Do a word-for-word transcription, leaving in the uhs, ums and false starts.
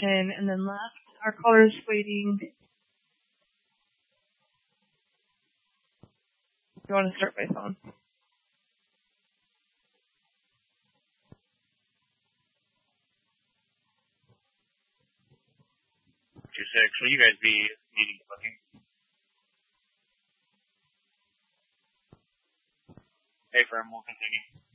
station and then left. Our caller's waiting. You want to start by phone? Two six. Will you guys be needing booking? Hey, firm. We'll continue.